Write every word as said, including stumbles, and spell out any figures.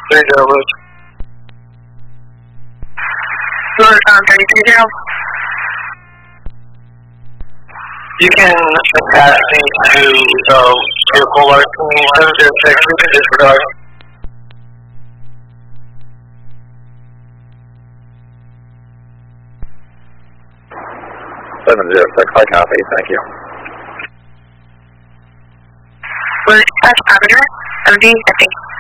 three zero Louis. Louis, um, thirty-three zero. You can attach me to the vehicle larceny seven zero six, we can disregard. seven zero six, I copy, thank you. Louis, touch operator, M V, I think.